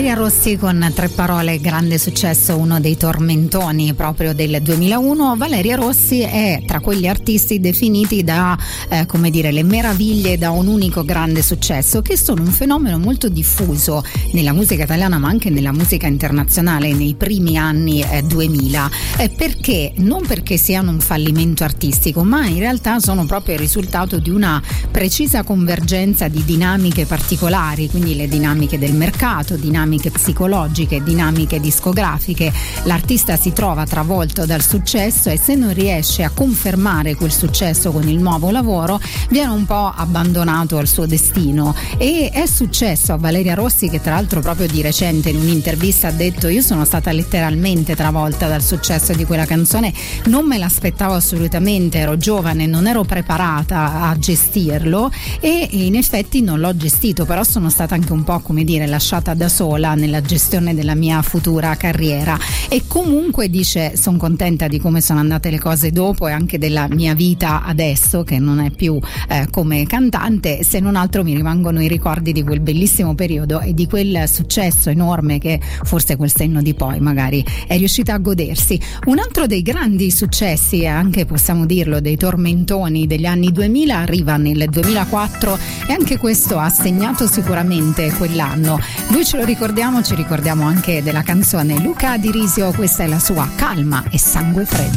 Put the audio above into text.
Valeria Rossi con Tre parole, grande successo, uno dei tormentoni proprio del 2001. Valeria Rossi è tra quegli artisti definiti da le meraviglie da un unico grande successo, che sono un fenomeno molto diffuso nella musica italiana ma anche nella musica internazionale nei primi anni 2000, perché non perché siano un fallimento artistico, ma in realtà sono proprio il risultato di una precisa convergenza di dinamiche particolari, quindi le dinamiche del mercato, dinamiche psicologiche, dinamiche discografiche. L'artista si trova travolto dal successo e se non riesce a confermare quel successo con il nuovo lavoro viene un po' abbandonato al suo destino, e è successo a Valeria Rossi, che tra l'altro proprio di recente in un'intervista ha detto: io sono stata letteralmente travolta dal successo di quella canzone, non me l'aspettavo assolutamente, ero giovane, non ero preparata a gestirlo e in effetti non l'ho gestito, però sono stata anche un po' lasciata da sola nella gestione della mia futura carriera. E comunque dice: sono contenta di come sono andate le cose dopo e anche della mia vita adesso, che non è più come cantante, se non altro mi rimangono i ricordi di quel bellissimo periodo e di quel successo enorme che forse quel senno di poi magari è riuscita a godersi. Un altro dei grandi successi, anche possiamo dirlo dei tormentoni degli anni 2000, arriva nel 2004 e anche questo ha segnato sicuramente quell'anno. Lui ce lo ricordiamo, ci ricordiamo anche della canzone Luca Di Risio, questa è la sua Calma e Sangue Freddo.